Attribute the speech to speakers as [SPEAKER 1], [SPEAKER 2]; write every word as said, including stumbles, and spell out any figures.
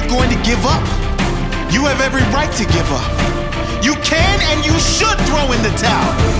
[SPEAKER 1] going to give up, you have every right to give up. You can and you should throw in the towel.